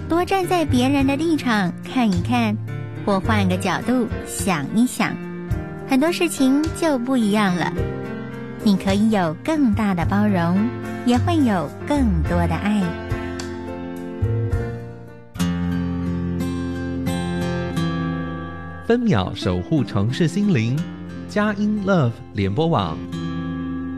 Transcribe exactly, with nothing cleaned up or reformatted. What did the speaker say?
多站在别人的立场看一看，或换个角度想一想，很多事情就不一样了。你可以有更大的包容，也会有更多的爱。 分秒守护城市心灵，佳音 Love 联播网。